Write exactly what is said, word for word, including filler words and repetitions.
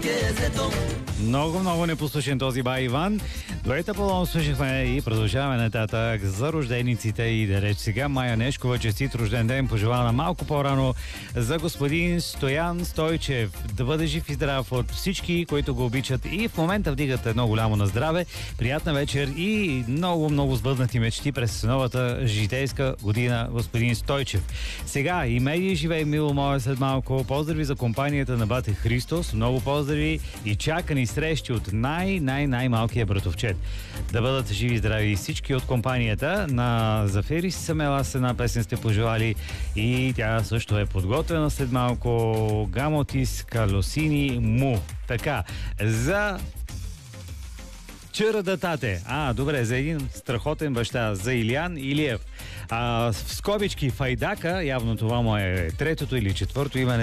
Много, много непослушен този бай Иван. Дуета Полон слушахме и продължаваме нататък за рождениците и да реч сега Майя Нешкова, честит рожден ден, пожелана малко по-рано за господин Стоян Стойчев. Да бъде жив и здрав от всички, които го обичат и в момента вдигат едно голямо на здраве. Приятна вечер и много, много сбъднати мечти през новата житейска година, господин Стойчев. Сега и медии живей, мило мое, след малко. Поздрави за компанията на бате Христос. Много поздрави и чакани срещи от най-най-най-малкия братовчет. Да бъдат живи и здрави всички от компанията на Зафери Самела с една песен сте пожелали и тя също е подготвена след малко. Гамотис Калосини Му. Така, за Чарадатате. А, добре, за един страхотен баща, за Илиян Илиев. А, в скобички Файдака, явно това му е третото или четвърто име,